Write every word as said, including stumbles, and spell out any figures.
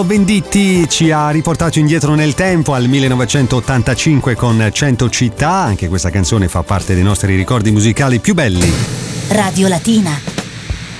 Venditti ci ha riportato indietro nel tempo al millenovecentottantacinque con cento città. Anche questa canzone fa parte dei nostri ricordi musicali più belli. Radio Latina.